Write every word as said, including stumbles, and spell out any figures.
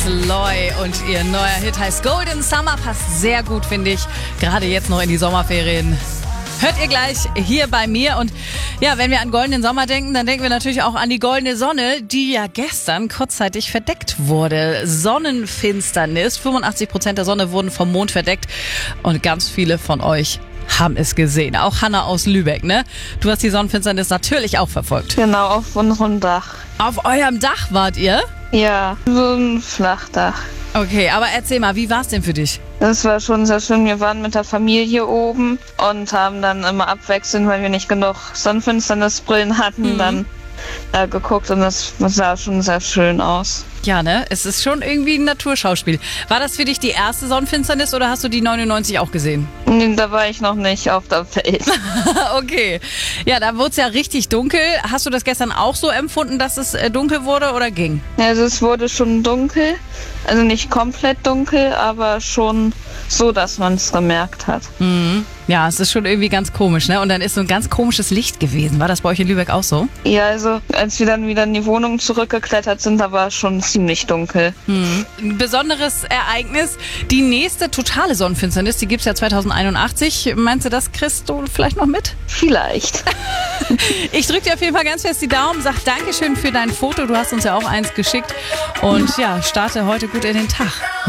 Loy und ihr neuer Hit heißt Golden Summer. Passt sehr gut, finde ich. Gerade jetzt noch in die Sommerferien. Hört ihr gleich hier bei mir. Und ja, wenn wir an goldenen Sommer denken, dann denken wir natürlich auch an die goldene Sonne, die ja gestern kurzzeitig verdeckt wurde. Sonnenfinsternis. fünfundachtzig Prozent der Sonne wurden vom Mond verdeckt. Und ganz viele von euch haben es gesehen. Auch Hanna aus Lübeck, ne? Du hast die Sonnenfinsternis natürlich auch verfolgt. Genau, auf unserem Dach. Auf eurem Dach wart ihr? Ja, so ein Flachdach. Okay, aber erzähl mal, wie war's denn für dich? Das war schon sehr schön. Wir waren mit der Familie oben und haben dann immer abwechselnd, weil wir nicht genug Sonnenfinsternisbrillen hatten, Mhm. dann äh, geguckt und das sah schon sehr schön aus. Ja, ne? Es ist schon irgendwie ein Naturschauspiel. War das für dich die erste Sonnenfinsternis oder hast du die neunundneunzig auch gesehen? Nee, da war ich noch nicht auf der Welt. Okay. Ja, da wurde es ja richtig dunkel. Hast du das gestern auch so empfunden, dass es äh, dunkel wurde oder ging? Also es wurde schon dunkel, also nicht komplett dunkel, aber schon so, dass man es gemerkt hat. Mhm. Ja, es ist schon irgendwie ganz komisch, ne? Und dann ist so ein ganz komisches Licht gewesen. War das bei euch in Lübeck auch so? Ja, also als wir dann wieder in die Wohnung zurückgeklettert sind, da war es schon ziemlich dunkel. Mhm. Ein besonderes Ereignis. Die nächste totale Sonnenfinsternis, die gibt's ja zweitausendeinundachtzig. Meinst du, das kriegst du vielleicht noch mit? Vielleicht. Ich drücke dir auf jeden Fall ganz fest die Daumen. Sag Dankeschön für dein Foto. Du hast uns ja auch eins geschickt. Und ja, starte heute gut in den Tag.